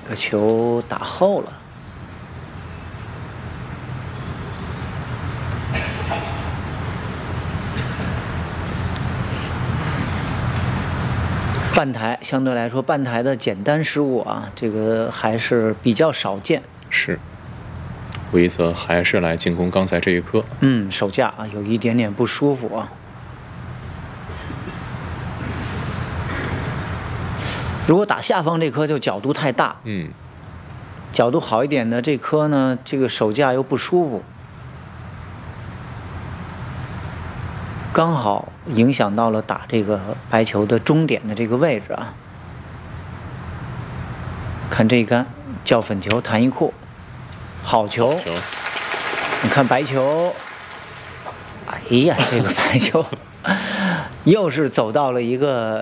个球打后了。半台相对来说，半台的简单失误啊，这个还是比较少见。 是，维泽还是来进攻刚才这一颗。 手架啊有一点点不舒服啊。如果打下方这颗就角度太大，角度好一点的这颗呢，这个手架又不舒服，刚好影响到了打这个白球的终点的这个位置啊。看这一杆叫粉球弹一库，好球！你看白球，哎呀，这个白球又是走到了一个